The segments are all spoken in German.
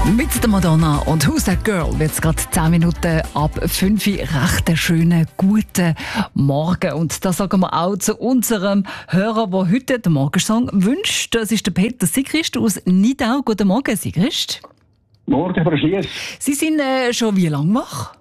Mit der Madonna und Who's That Girl wird es gerade 10 Minuten ab 5 Uhr. Recht schönen, guten Morgen. Und das sagen wir auch zu unserem Hörer, der heute den Morgensong wünscht. Das ist der Peter Sigrist aus Nidau. Guten Morgen, Sigrist. Morgen, Frau Schiess. Sie sind schon wie lange wach?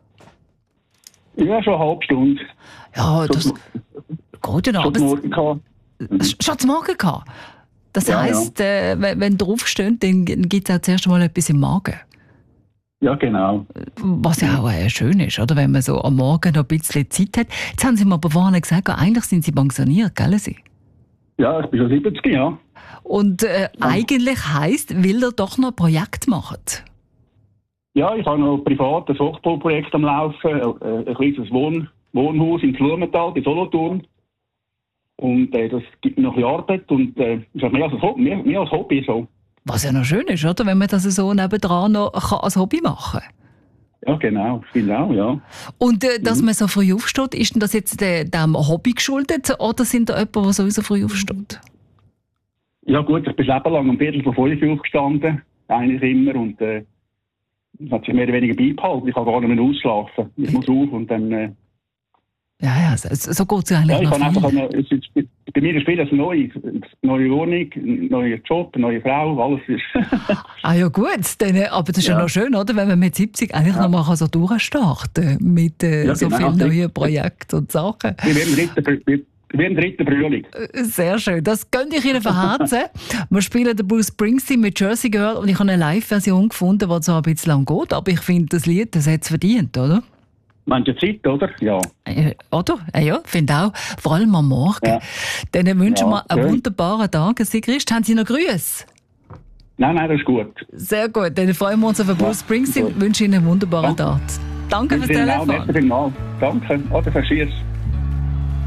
Ja, schon eine halbe Stunde. Ja, das geht ja noch. Schon morgen gehabt. Schon zum Morgen gehabt? Das Ja, heisst, wenn ihr aufsteht, dann gibt es auch zuerst mal etwas im Magen. Ja, genau. Was ja auch schön ist, oder? Wenn man so am Morgen noch ein bisschen Zeit hat. Jetzt haben Sie mir aber vorhin gesagt, eigentlich sind Sie pensioniert, gell? Sie? Ja, ich bin schon 70, ja. Und eigentlich heisst, will er doch noch ein Projekt machen? Ja, ich habe noch privat ein Hochbauprojekt am Laufen. Ein kleines Wohnhaus in Blumenthal, bei Solothurn. Und das gibt mir noch ein bisschen Arbeit und ist auch mehr als Hobby so. Was ja noch schön ist, oder? Wenn man das so nebendran noch als Hobby machen kann. Ja, genau. Ich finde auch, ja. Und dass man so früh aufsteht, ist denn das jetzt dem Hobby geschuldet oder sind da jemand, der sowieso früh aufsteht? Ja gut, ich bin Leben lang um 4:45 Uhr aufgestanden. Eigentlich immer. Und das hat sich mehr oder weniger beibehalten. Ich kann gar nicht mehr ausschlafen. Ich muss auf und dann... Ja, so geht es ja eigentlich ich noch kann viel. einfach bei mir ist vieles neu. Neue Wohnung, neuer Job, neue Frau, alles ist... Ah ja gut, aber das ist ja noch schön, oder? Wenn man mit 70 eigentlich noch mal so durchstarten kann mit so vielen neuen Projekten und Sachen. Wie ein dritter Frühling. Sehr schön. Das gönne ich Ihnen von Herzen. Wir spielen den Bruce Springsteen mit Jersey Girl und ich habe eine Live-Version gefunden, die so ein bisschen lang geht, aber ich finde, das Lied, das hat es verdient, oder? Manche Zeit, oder? Ja. Oder? Ja, finde auch. Vor allem am Morgen. Ja. Dann wünschen wir einen wunderbaren Tag. Sigrist, haben Sie noch Grüße? Nein, das ist gut. Sehr gut. Dann freuen wir uns auf Bruce Springsteen und wünschen Ihnen einen wunderbaren Tag. Danke fürs Telefon. Danke. Oder Verschieß.